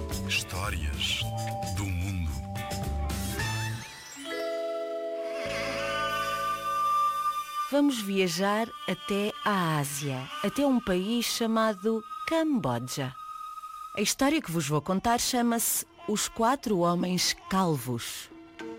Histórias do mundo. Vamos viajar até a Ásia, até um país chamado Camboja. A história que vos vou contar chama-se Os 4 Homens Calvos.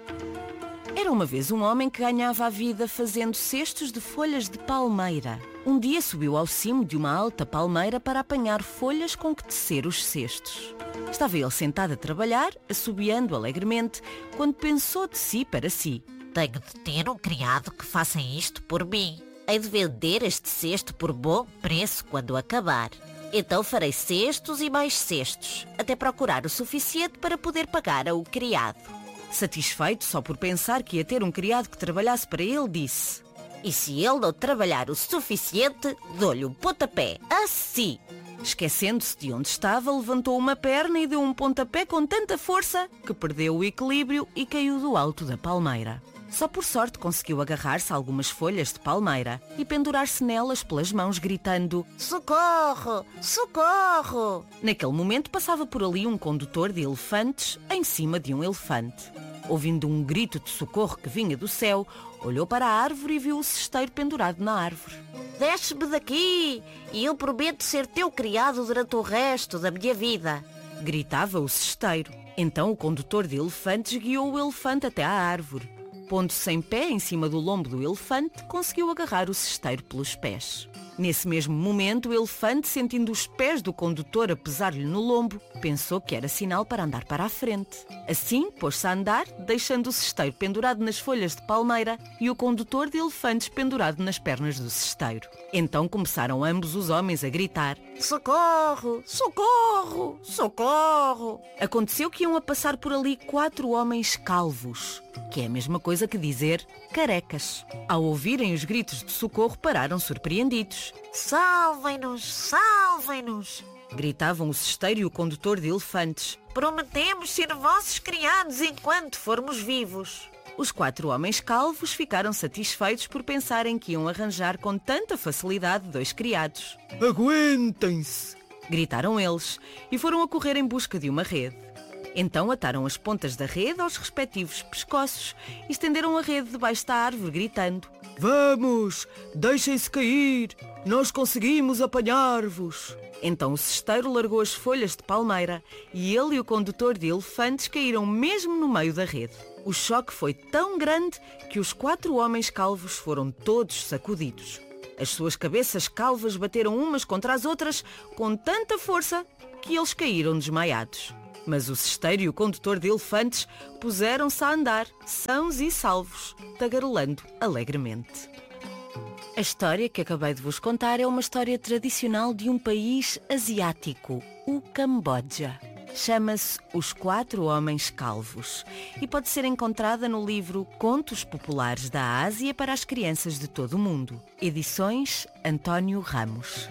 Era uma vez um homem que ganhava a vida fazendo cestos de folhas de palmeira. Um dia subiu ao cimo de uma alta palmeira para apanhar folhas com que tecer os cestos. Estava ele sentado a trabalhar, assobiando alegremente, quando pensou de si para si: tenho de ter um criado que faça isto por mim. Hei de vender este cesto por bom preço quando acabar. Então farei cestos e mais cestos, até procurar o suficiente para poder pagar ao criado. Satisfeito só por pensar que ia ter um criado que trabalhasse para ele, disse: e se ele não trabalhar o suficiente, dou-lhe um pontapé, assim. Esquecendo-se de onde estava, levantou uma perna e deu um pontapé com tanta força que perdeu o equilíbrio e caiu do alto da palmeira. Só por sorte conseguiu agarrar-se a algumas folhas de palmeira e pendurar-se nelas pelas mãos, gritando: socorro! Socorro! Naquele momento passava por ali um condutor de elefantes em cima de um elefante. Ouvindo um grito de socorro que vinha do céu, olhou para a árvore e viu o cesteiro pendurado na árvore. Desce-me daqui e eu prometo ser teu criado durante o resto da minha vida, gritava o cesteiro. Então o condutor de elefantes guiou o elefante até à árvore. Pondo-se em pé em cima do lombo do elefante, conseguiu agarrar o cesteiro pelos pés. Nesse mesmo momento, o elefante, sentindo os pés do condutor a pesar-lhe no lombo, pensou que era sinal para andar para a frente. Assim, pôs-se a andar, deixando o cesteiro pendurado nas folhas de palmeira e o condutor de elefantes pendurado nas pernas do cesteiro. Então começaram ambos os homens a gritar: socorro! Socorro! Socorro! Aconteceu que iam a passar por ali 4 homens calvos, que é a mesma coisa que dizer carecas. Ao ouvirem os gritos de socorro, pararam surpreendidos. Salvem-nos! Salvem-nos! Gritavam o cesteiro e o condutor de elefantes. Prometemos ser vossos criados enquanto formos vivos. Os 4 homens calvos ficaram satisfeitos por pensarem que iam arranjar com tanta facilidade 2 criados. Aguentem-se! Gritaram eles e foram a correr em busca de uma rede. Então ataram as pontas da rede aos respectivos pescoços e estenderam a rede debaixo da árvore, gritando: vamos, deixem-se cair, nós conseguimos apanhar-vos. Então o cesteiro largou as folhas de palmeira e ele e o condutor de elefantes caíram mesmo no meio da rede. O choque foi tão grande que os 4 homens calvos foram todos sacudidos. As suas cabeças calvas bateram umas contra as outras com tanta força que eles caíram desmaiados. Mas o cesteiro e o condutor de elefantes puseram-se a andar, sãos e salvos, tagarelando alegremente. A história que acabei de vos contar é uma história tradicional de um país asiático, o Camboja. Chama-se Os 4 Homens Calvos e pode ser encontrada no livro Contos Populares da Ásia para as Crianças de todo o Mundo. Edições António Ramos.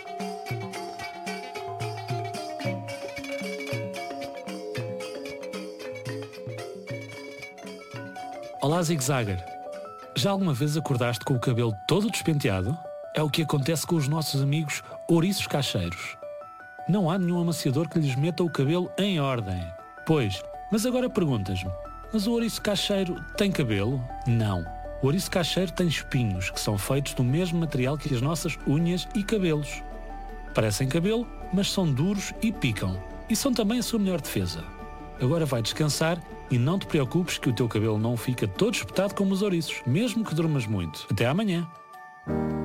Olá, Zig-Zagger. Já alguma vez acordaste com o cabelo todo despenteado? É o que acontece com os nossos amigos ouriços cacheiros. Não há nenhum amaciador que lhes meta o cabelo em ordem. Pois, mas agora perguntas-me, mas o ouriço cacheiro tem cabelo? Não. O ouriço cacheiro tem espinhos, que são feitos do mesmo material que as nossas unhas e cabelos. Parecem cabelo, mas são duros e picam. E são também a sua melhor defesa. Agora vai descansar e não te preocupes que o teu cabelo não fica todo espetado como os ouriços, mesmo que durmas muito. Até amanhã!